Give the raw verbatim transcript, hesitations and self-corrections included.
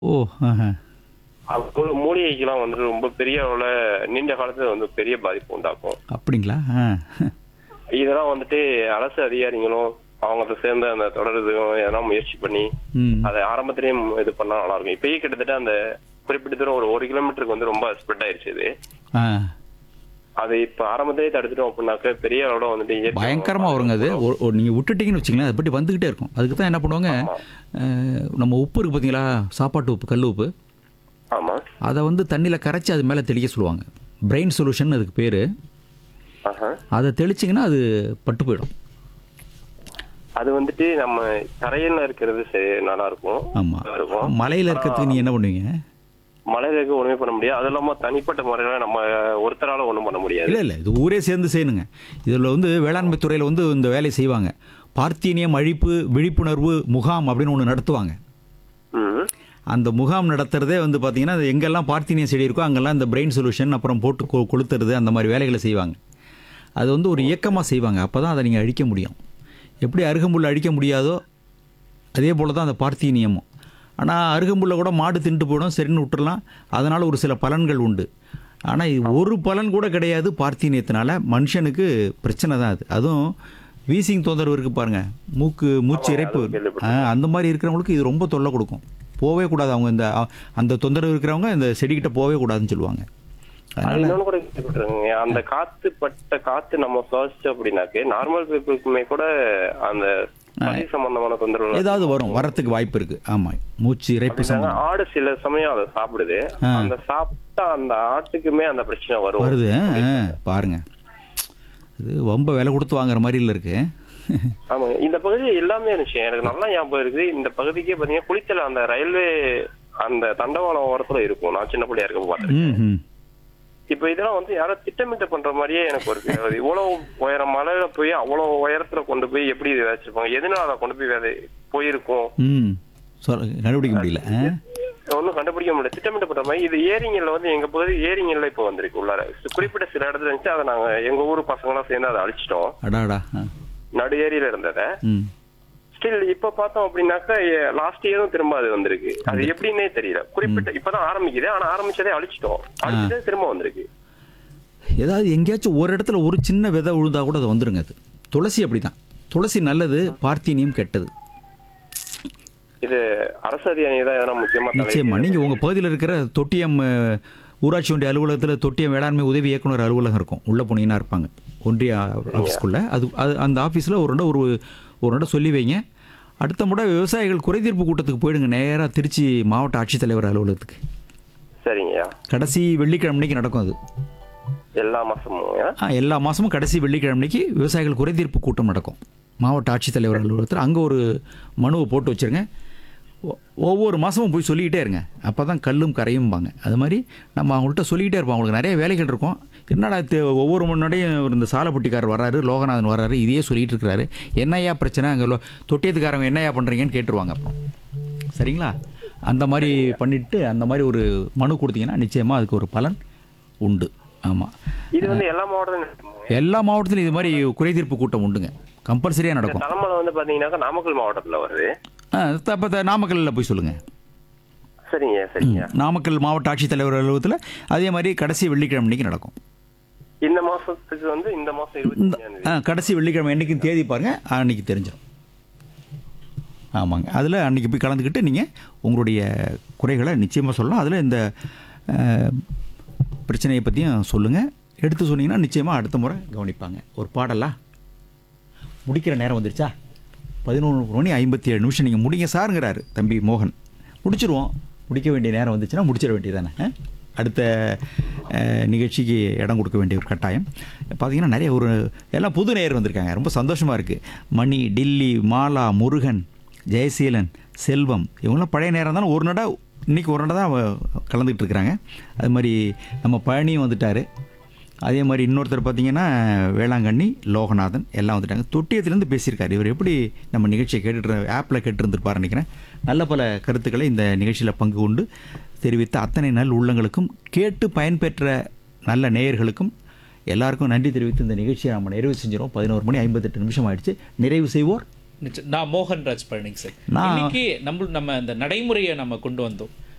ஓ! ஆஹ. அப்போ மூலிகைக்கெல்லாம் வந்து ரொம்ப பெரிய அளவுல நீண்ட காலத்துல வந்து பெரிய பாதிப்பு உண்டாக்கும். அப்படிங்களா? ஆ. இதெல்லாம் வந்துட்டு அரசு அதிகாரிகளும் அவங்கள்ட்ட சேர்ந்து அந்த தொடர்றதுக்கும் எதனா முயற்சி பண்ணி ம். அதை ஆரம்பத்திலேயே ம் இது பண்ணா நல்லா இருக்கும். இப்பயே கிட்டத்தட்ட அந்த குறிப்பிட்ட தூரம் ஒரு ஒரு கிலோமீட்டருக்கு வந்து ரொம்ப ஸ்ப்ரெட் ஆயிருச்சு இது. ஆ. அது இப்ப ஆரம்பத்திலேயே தடுத்துட்டோம் அப்படின்னாக்க பெரிய அளவுல வந்துட்டு இயற்கை பயங்கரமா வருங்க அது. ஒ ஒ நீங்க விட்டுட்டீங்கன்னு வச்சுக்கங்களேன், அது பாட்டுக்கு வந்துகிட்டே இருக்கும். அதுக்கு தான் என்ன பண்ணுவாங்க, ஆமா. அ நம்ம உப்பு இருக்கு பார்த்தீங்களா? சாப்பாட்டு உப்பு, கல் உப்பு. ஆமா. அத வந்து தண்ணீல கரைச்சு அது மேல தெளிக்க சொல்லுவாங்க. பிரெயின் சொல்யூஷன் அதுக்கு பேரு. ஆஹா. அத தெளிச்சீங்கன்னா அது பட்டு போயிடும். அது வந்துட்டு நம்ம தரையில இருக்கிறது சரி- நல்லா இருக்கும். ஆமா. நல்லா இருக்கும். மலையில ஆனா, இருக்கிறதுக்கு நீங்க என்ன பண்ணுவீங்க? மலையில இருக்க ஒண்ணுமே பண்ண முடியாது. அது இல்லாம தனிப்பட்ட முறையில நம்ம ஒருத்தரால ஒண்ணும் பண்ண முடியாது. இல்ல, இல்ல. இது ஊரே சேர்ந்து செய்யணுங்க. இதுல வந்து வேளாண்மை துறையில வந்து இந்த வேலையை செய்வாங்க. பார்த்தீனியம் அழிப்பு விழிப்புணர்வு முகாம் அப்படின்னு ஒண்ணு நடத்துவாங்க. ம். அந்த முகாம் நடத்துறதே வந்து பார்த்தீங்கன்னா, அது எங்கெல்லாம் பார்த்தீனியம் செடி இருக்கோ அங்கெல்லாம் இந்த பிரெயின் சொல்யூஷன் அப்புறம் போட்டு கொ கொளுத்துறது அந்த மாதிரி வேலைகளை செய்வாங்க. அது வந்து ஒரு இயக்கமா செய்வாங்க. அப்பதான் அதை நீங்க அழிக்க முடியும். எப்படி அருகம்புல் அழிக்க முடியாதோ அதே போல தான் அந்த பார்த்தீனியமும். ஆனா அருகம்புல்ல கூட மாடு தின்னுட்டு போயிடும், சரின்னு விட்டுறலாம். அதனால ஒரு சில பலன்கள் உண்டு. ஆனா இது ஒரு பலன் கூட கிடையாது பார்த்தீனியத்தினால. மனுஷனுக்கு பிரச்சனை தான் அது. அதுவும் வீசிங் தொந்தரவு இருக்கு பாருங்க. மூக்கு மூச்சு ஆமாங்க, இரைப்பு. அதுவும் கேள்விப்பட்டிருக்கேன். ஆ, அந்த மாதிரி இருக்கிறவங்களுக்கு இது ரொம்ப தொல்லை கொடுக்கும். போவே கூடாது. அவங்க இந்த அ- அந்த தொந்தரவு இருக்கிறவங்க இந்த செடிகிட்ட போவே கூடாதுன்னு சொல்லுவாங்க. அது அதனால இன்னொன்னு கூட கேள்விப்பட்டிருக்கேங்க. அந்த காத்து பட்ட காத்து நம்ம சுவாசிச்சோம் அப்படின்னாக்க நார்மல் பீப்புளுக்குமே கூட அந்த சளி சம்பந்தமான தொந்தரவு ஏதாவது வரும், வரத்துக்கு வாய்ப்பு இருக்கு. ஆமா, மூச்சு இரைப்பு அப்படின்னாங்க. சம்பந்தம் ஆடு சில சமயம் அதை சாப்பிடுது. ஆ. அந்த சாப்பிட்டா அந்த ஆட்டுக்குமே அந்த பிரச்சனை வரும். வருது. ஆ, ஆ, பாருங்க. இது ரொம்ப விலை கொடுத்து வாங்குற மாதிரில இருக்கு. ஆமாங்க. இந்த பகுதி எல்லாமே இருந்துச்சு. எனக்கு நல்லா ஞாபகம் இருக்குது. இந்த பகுதிக்கே பாத்தீங்கன்னா குளித்தல அந்த ரயில்வே அந்த தண்டவாளம் ஓரத்துல இருக்கும். நான் சின்ன பிள்ளையா இருக்க பாத்துருக்கேன். ம், ம். இப்ப இதெல்லாம் வந்து யாரோ திட்டமிட்ட பண்ற மாதிரியே எனக்கு ஒரு feel. இவ்வளவு உயரம் மலையில போய் அவ்வளவு உயரத்துல கொண்டு போய் எப்படி இதை வச்சிருப்பாங்க? எதனால அதை கொண்டு போய் விதை போயிருக்கும்? ம். சொல்ல கண்டுபிடிக்க முடியல. ஆ? ஒன்னும் கண்டுபிடிக்க முடியல. திட்டமிட்ட பண்ற மாதிரி இது ஏரிங்கல்ல வந்து எங்க பகுதி ஏரிங்கல்ல இப்ப வந்திருக்கு உள்ளார. குறிப்பிட்ட சில இடத்துல இருந்துச்சு. அதை நாங்க எங்க ஊர் பசங்களாம் சேர்ந்து அதை அழிச்சிட்டோம். அடாடா. ஆ. நடு ஏரியில இருந்ததை ம். ஸ்டில் இப்ப பார்த்தோம் அப்படின்னாக்கா லாஸ்ட் இயரும் திரும்ப அது வந்திருக்கு. அது எப்படின்னே தெரியல. குறிப்பிட்ட இப்பதான் ஆரம்பிக்குது. ஆனா ஆரம்பிச்சதே அழிச்சிட்டோம். அழிச்சதே திரும்ப வந்திருக்கு. ஏதாவது எங்கேயாச்சும் ஒரு இடத்துல ஒரு சின்ன விதை உழுதா கூட அது வந்துருங்க. அது துளசி அப்படிதான். துளசி நல்லது, பார்த்தீனியம் கெட்டது. இது அரசு அதிகாரி தான் எதனா முக்கியமா நிச்சயமா. தலையிட்டு- நீங்கள் உங்கள் பகுதியில் இருக்கிற தொட்டியம் அஹ், ஊராட்சி ஒன்றிய அலுவலகத்தில் தொட்டியம் வேளாண்மை உதவி இயக்குனர் அலுவலகம் இருக்கும். உள்ளே போனீங்கன்னா இருப்பாங்க ஒன்றிய ஆஃபீஸ்க்குள்ளே. அது அது அந்த ஆஃபீஸில் ஒரு இடம் ஒரு ஒரு இடம் சொல்லி வைங்க. அடுத்த முறை விவசாயிகள் குறைதீர்ப்பு கூட்டத்துக்கு போயிடுங்க. நேராக திருச்சி மாவட்ட ஆட்சித்தலைவர் அலுவலகத்துக்கு. சரிங்கய்யா. கடைசி வெள்ளிக்கிழமைக்கு நடக்கும் அது. எல்லா மாசமும் ஆ, எல்லா மாதமும் கடைசி வெள்ளிக்கிழமைக்கு விவசாயிகள் குறைதீர்ப்பு கூட்டம் நடக்கும் மாவட்ட ஆட்சித்தலைவர் அலுவலகத்தில். அங்கே ஒரு மனுவை போட்டு வச்சுருங்க. ஒ- ஒவ்வொரு மாதமும் போய் சொல்லிக்கிட்டே இருங்க. அப்போ தான் கல்லும் கரையும்பாங்க. அது மாதிரி நம்ம அவங்கள்ட்ட சொல்லிக்கிட்டே இருப்போம். அவங்களுக்கு நிறைய வேலைகள் இருக்கும். என்னடா தே- ஒவ்வொரு முன்னாடியும் இந்த சாலப்பட்டிக்காரர் வராரு, லோகநாதன் வராரு, இதையே சொல்லிட்டு இருக்கிறாரு, என்னையா பிரச்சனை, அங்கே லோ தொட்டியத்துக்காரங்க என்னையா பண்ணுறீங்கன்னு கேட்டுருவாங்க. அப்புறம் சரிங்களா? அந்த மாதிரி பண்ணிட்டு அந்த மாதிரி ஒரு மனு கொடுத்தீங்கன்னா நிச்சயமாக அதுக்கு ஒரு பலன் உண்டு. ஆமாம். இது வந்து எல்லா மாவட்டத்திலும் எல்லா மாவட்டத்திலும் இது மாதிரி குறைதீர்ப்பு கூட்டம் உண்டுங்க. கம்பல்சரியாக நடக்கும். தலைமலை வந்து பாத்தீங்கன்னாக்கா நாமக்கல் மாவட்டத்துல வருது. அப்போ நாமக்கல்லில் போய் சொல்லுங்கள். சரிங்க சரிங்க. நாமக்கல் மாவட்ட ஆட்சித்தலைவர் அலுவலகத்தில் அதே மாதிரி கடைசி வெள்ளிக்கிழமை அன்னைக்கு நடக்கும். இந்த மாசத்துக்கு வந்து இந்த மாசம் இருபத்தி இந்த அஞ்சாம் ஆ, தேதி. கடைசி வெள்ளிக்கிழமை என்னைக்கு தேதி பாருங்கள், அன்னைக்கு தெரிஞ்சிடும். ஆமாங்க. அதில் அன்றைக்கி போய் கலந்துக்கிட்டு நீங்கள் உங்களுடைய குறைகளை நிச்சயமாக சொல்லலாம். அதில் இந்த அஹ், பிரச்சனையை பற்றியும் சொல்லுங்கள். எடுத்து சொன்னீங்கன்னா நிச்சயமாக அடுத்த முறை கவனிப்பாங்க. ஒரு பாடலா முடிக்கிற நேரம் வந்துருச்சா? பதினொன்று மணி ஐம்பத்தி ஏழு நிமிஷம். நீங்கள் முடிங்க சாருங்கிறாரு தம்பி மோகன். முடிச்சிருவோம். முடிக்க வேண்டிய நேரம் வந்துச்சுன்னா முடிச்சிட வேண்டியதானே. ஆ? அடுத்த அஹ், நிகழ்ச்சிக்கு இடம் கொடுக்க வேண்டிய ஒரு கட்டாயம். பார்த்தீங்கன்னா நிறைய ஒரு எல்லாம் புது நேயர் வந்திருக்காங்க. ரொம்ப சந்தோஷமாக இருக்குது. மணி, டில்லி, மாலா, முருகன், ஜெயசீலன், செல்வம், இவங்களாம் பழைய நேரம் தானே. ஒரு நட இன்றைக்கி ஒரு நட தான் கலந்துக்கிட்டு இருக்கிறாங்க. அது மாதிரி நம்ம பழனியும் வந்துட்டார். அதே மாதிரி இன்னொருத்தர் பார்த்தீங்கன்னா வேளாங்கண்ணி, லோகநாதன் எல்லாம் வந்துட்டாங்க. தொட்டியத்துலேருந்து பேசியிருக்காரு. இவர் எப்படி நம்ம நிகழ்ச்சியை கேட்டுட்டு ஆப்பில் கேட்டுருந்துருப்பார் நினைக்கிறேன். நல்ல பல கருத்துக்களை இந்த நிகழ்ச்சியில் பங்கு கொண்டு தெரிவித்த அத்தனை நல் உள்ளங்களுக்கும் கேட்டு பயன்பெற்ற நல்ல நேயர்களுக்கும் எல்லாருக்கும் நன்றி தெரிவித்து இந்த நிகழ்ச்சியை நம்ம நிறைவு செஞ்சிடும். பதினோரு மணி ஐம்பத்தெட்டு நிமிஷம் ஆயிடுச்சு. நிறைவு செய்வோர் நிச்சயம். நான் மோகன்ராஜ் பழனிங்க சார். நான் இன்னைக்கு நம்ம நம்ம இந்த நடைமுறையை நம்ம கொண்டு வந்தோம்.